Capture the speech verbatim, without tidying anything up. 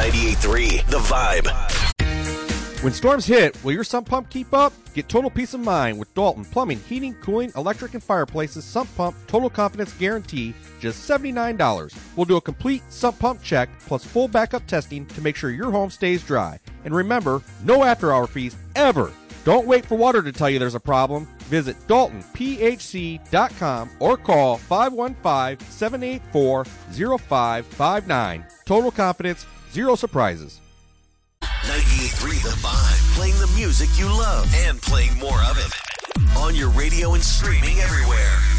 ninety-eight point three The Vibe. When storms hit, will your sump pump keep up? Get total peace of mind with Dalton Plumbing, Heating, Cooling, Electric, and Fireplaces Sump Pump Total Confidence Guarantee, just seventy-nine dollars. We'll do a complete sump pump check plus full backup testing to make sure your home stays dry. And remember, no after-hour fees ever. Don't wait for water to tell you there's a problem. Visit Dalton P H C dot com or call five one five, seven eight four, zero five five nine. Total confidence, zero surprises. ninety-eight point three The Vibe, playing the music you love and playing more of it. On your radio and streaming everywhere.